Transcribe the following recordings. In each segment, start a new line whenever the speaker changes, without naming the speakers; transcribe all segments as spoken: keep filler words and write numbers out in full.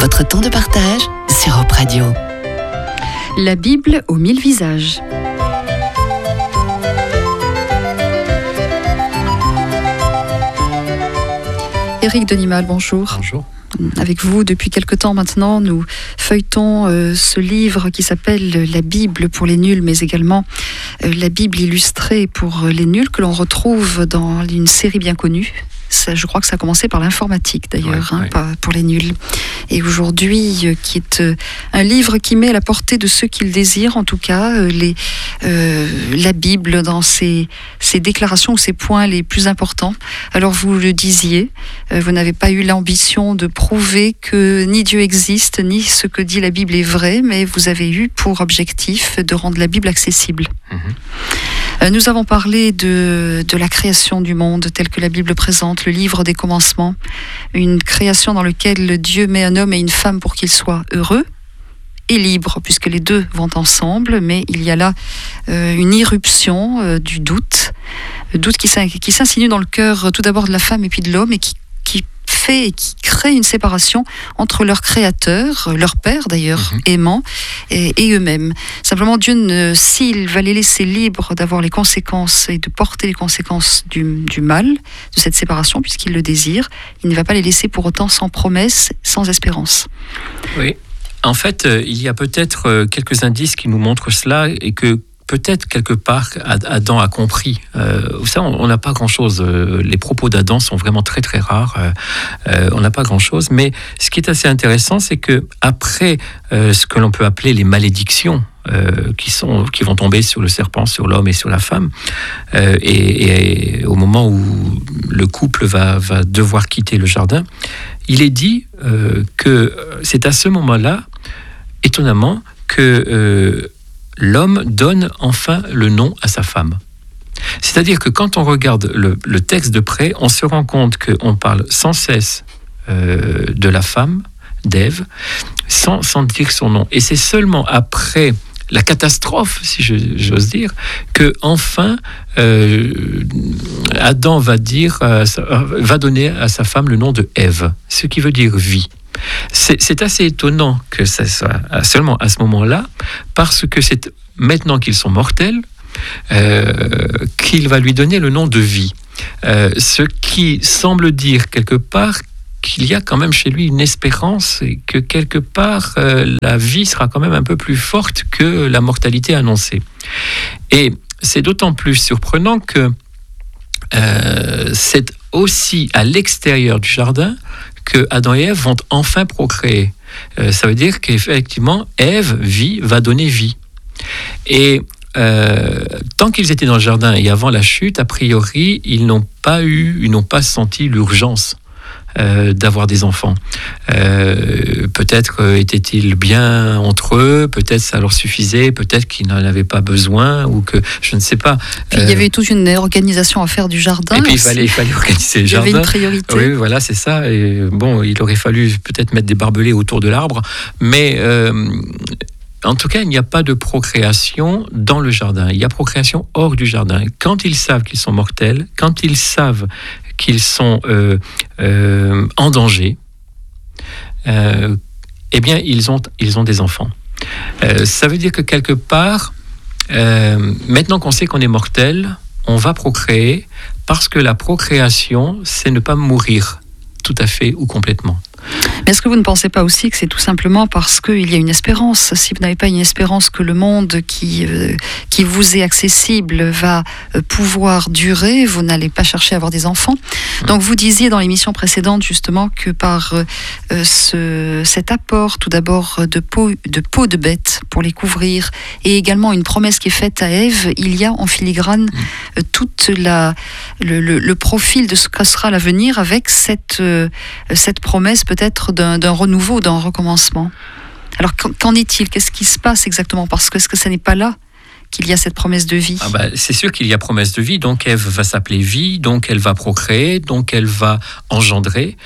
Votre temps de partage sur Europe Radio.
La Bible aux mille visages. Éric Denimal, bonjour.
Bonjour.
Avec vous, depuis quelque temps maintenant, nous feuilletons euh, ce livre qui s'appelle La Bible pour les nuls, mais également euh, La Bible illustrée pour les nuls, que l'on retrouve dans une série bien connue. Ça, je crois que ça a commencé par l'informatique d'ailleurs,
ouais,
hein,
ouais.
pas pour les nuls. Et aujourd'hui, euh, qui est euh, un livre qui met à la portée de ceux qui le désirent, en tout cas, euh, les, euh, la Bible dans ses, ses déclarations ou ses points les plus importants. Alors vous le disiez, euh, vous n'avez pas eu l'ambition de prouver que ni Dieu existe, ni ce que dit la Bible est vrai, mais vous avez eu pour objectif de rendre la Bible accessible.
Mmh.
Euh, nous avons parlé de, de la création du monde telle que la Bible présente, le livre des commencements, une création dans laquelle Dieu met un homme et une femme pour qu'ils soient heureux et libres, puisque les deux vont ensemble, mais il y a là euh, une irruption euh, du doute, le doute qui, s'in- qui s'insinue dans le cœur euh, tout d'abord de la femme et puis de l'homme, et qui, qui fait et qui crée une séparation entre leur créateur, euh, leur père d'ailleurs,
Mmh.
aimant, et, et eux-mêmes. Simplement, Dieu, ne, s'il va les laisser libres d'avoir les conséquences et de porter les conséquences du, du mal, de cette séparation, puisqu'il le désire, il ne va pas les laisser pour autant sans promesse, sans espérance.
Oui. En fait, euh, il y a peut-être euh, quelques indices qui nous montrent cela et que peut-être quelque part Adam a compris. Euh, ça, on n'a pas grand-chose. Euh, les propos d'Adam sont vraiment très très rares. Euh, euh, on n'a pas grand-chose. Mais ce qui est assez intéressant, c'est que après euh, ce que l'on peut appeler les malédictions, Euh, qui, sont, qui vont tomber sur le serpent, sur l'homme et sur la femme. Euh, et, et au moment où le couple va, va devoir quitter le jardin, il est dit euh, que c'est à ce moment-là, étonnamment, que euh, l'homme donne enfin le nom à sa femme. C'est-à-dire que quand on regarde le, le texte de près, on se rend compte qu'on parle sans cesse euh, de la femme, d'Ève, sans, sans dire son nom. Et c'est seulement après la catastrophe, si je, j'ose dire, que enfin euh, Adam va dire, euh, va donner à sa femme le nom de Ève, ce qui veut dire vie. C'est, c'est assez étonnant que ça soit seulement à ce moment-là, parce que c'est maintenant qu'ils sont mortels euh, qu'il va lui donner le nom de vie. Euh, ce qui semble dire quelque part qu'il y a quand même chez lui une espérance et que quelque part euh, la vie sera quand même un peu plus forte que la mortalité annoncée. Et c'est d'autant plus surprenant que euh, c'est aussi à l'extérieur du jardin que Adam et Ève vont enfin procréer. Euh, ça veut dire qu'effectivement, Ève, vie, va donner vie. Et euh, tant qu'ils étaient dans le jardin et avant la chute, a priori, ils n'ont pas eu, ils n'ont pas senti l'urgence Euh, d'avoir des enfants. Euh, peut-être euh, étaient-ils bien entre eux, peut-être ça leur suffisait, peut-être qu'ils n'en avaient pas besoin, ou que je ne sais pas.
Puis euh, il y avait toute une organisation à faire du jardin.
Et puis il
aussi.
fallait, il fallait organiser le
il
jardin.
Il y avait une priorité.
Oui, voilà, c'est ça. Et bon, il aurait fallu peut-être mettre des barbelés autour de l'arbre, mais euh, en tout cas, il n'y a pas de procréation dans le jardin. Il y a procréation hors du jardin. Quand ils savent qu'ils sont mortels, quand ils savent qu'ils sont euh, euh, en danger, euh, eh bien, ils ont, ils ont des enfants. Euh, ça veut dire que quelque part, euh, maintenant qu'on sait qu'on est mortel, on va procréer, parce que la procréation, c'est ne pas mourir tout à fait ou complètement.
Mais est-ce que vous ne pensez pas aussi que c'est tout simplement parce qu'il y a une espérance? Si vous n'avez pas une espérance que le monde qui, euh, qui vous est accessible va euh, pouvoir durer, vous n'allez pas chercher à avoir des enfants. Mmh. Donc vous disiez dans l'émission précédente justement que par euh, ce, cet apport tout d'abord de peau, de peau de bête pour les couvrir, et également une promesse qui est faite à Ève, il y a en filigrane mmh. euh, toute la, le, le, le profil de ce que sera l'avenir avec cette, euh, cette promesse peut-être d'un, d'un renouveau, d'un recommencement. Alors qu'en est-il? Qu'est-ce qui se passe exactement? Parce que est-ce que ce n'est pas là qu'il y a cette promesse de vie.
Ah bah, c'est sûr qu'il y a promesse de vie, donc Ève va s'appeler vie, donc elle va procréer, donc elle va engendrer,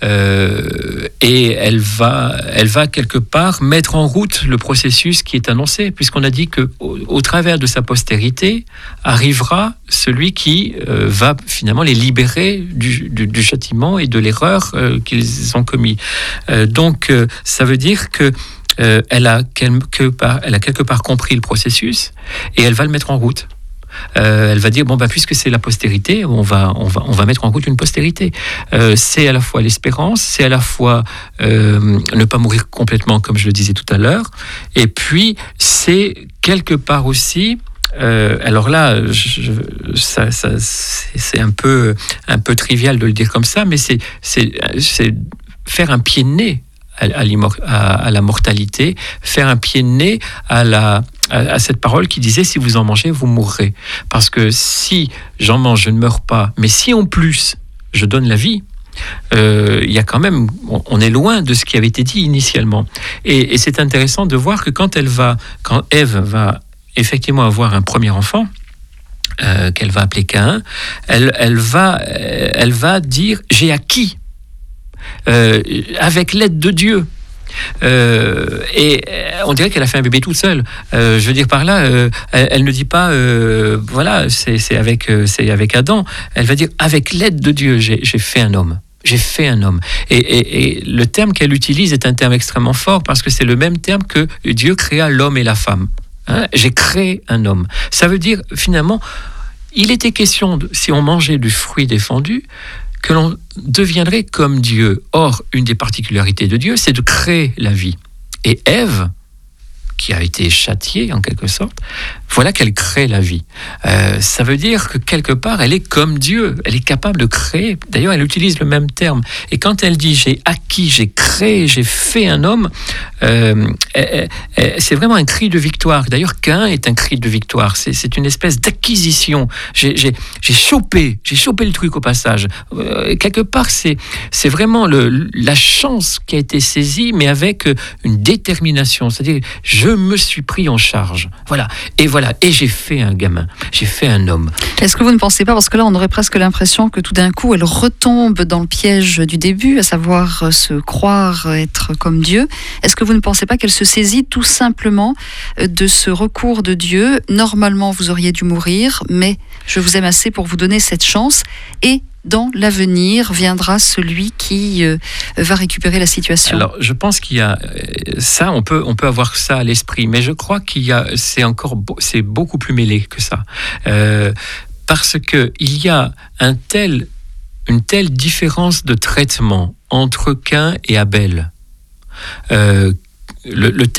euh, et elle va, elle va quelque part mettre en route le processus qui est annoncé, puisqu'on a dit que au, au travers de sa postérité arrivera celui qui euh, va finalement les libérer du, du, du châtiment et de l'erreur euh, qu'ils ont commis. Euh, donc euh, ça veut dire que Euh, elle, a quelque part, elle a quelque part compris le processus et elle va le mettre en route. Euh, elle va dire bon bah puisque c'est la postérité, on va on va on va mettre en route une postérité. Euh, c'est à la fois l'espérance, c'est à la fois euh, ne pas mourir complètement comme je le disais tout à l'heure, et puis c'est quelque part aussi. Euh, alors là, je, ça, ça, c'est, c'est un peu un peu trivial de le dire comme ça, mais c'est c'est c'est faire un pied de nez À, à, à la mortalité, faire un pied de nez à, la, à, à cette parole qui disait si vous en mangez, vous mourrez. Parce que si j'en mange, je ne meurs pas, mais si en plus je donne la vie, euh, il y a quand même, on, on est loin de ce qui avait été dit initialement. Et, et c'est intéressant de voir que quand elle va, quand Ève va effectivement avoir un premier enfant, euh, qu'elle va appeler Caïn, elle, elle va, elle va dire j'ai acquis. Euh, avec l'aide de Dieu. Euh, et on dirait qu'elle a fait un bébé toute seule. Euh, je veux dire par là, euh, elle, elle ne dit pas, euh, voilà, c'est, c'est, avec, euh, c'est avec Adam. Elle va dire, avec l'aide de Dieu, j'ai, j'ai fait un homme. J'ai fait un homme. Et, et, et le terme qu'elle utilise est un terme extrêmement fort parce que c'est le même terme que Dieu créa l'homme et la femme. Hein? J'ai créé un homme. Ça veut dire, finalement, il était question, de, si on mangeait du fruit défendu, que l'on deviendrait comme Dieu. Or, une des particularités de Dieu, c'est de créer la vie. Et Ève, qui a été châtiée en quelque sorte, voilà qu'elle crée la vie. Euh, ça veut dire que quelque part, elle est comme Dieu. Elle est capable de créer. D'ailleurs, elle utilise le même terme. Et quand elle dit « j'ai acquis, j'ai créé, j'ai fait un homme euh, », c'est vraiment un cri de victoire. D'ailleurs, Caïn est un cri de victoire. C'est, c'est une espèce d'acquisition. J'ai, j'ai, j'ai chopé, j'ai chopé le truc au passage. Euh, quelque part, c'est, c'est vraiment le, la chance qui a été saisie, mais avec une détermination. C'est-à-dire, je me suis pris en charge. Voilà. Et voilà. Et j'ai fait un gamin. J'ai fait un homme.
Est-ce que vous ne pensez pas, parce que là, on aurait presque l'impression que tout d'un coup, elle retombe dans le piège du début, à savoir se croire être comme Dieu. Est-ce que vous ne pensez pas qu'elle se saisit tout simplement de ce recours de Dieu ? Normalement, vous auriez dû mourir, mais je vous aime assez pour vous donner cette chance. Et dans l'avenir viendra celui qui euh, va récupérer la situation.
Alors, je pense qu'il y a ça, on peut, on peut avoir ça à l'esprit, mais je crois qu'il y a, c'est encore, c'est beaucoup plus mêlé que ça, euh, parce que il y a un tel, une telle différence de traitement entre Caïn et Abel. Euh, le, le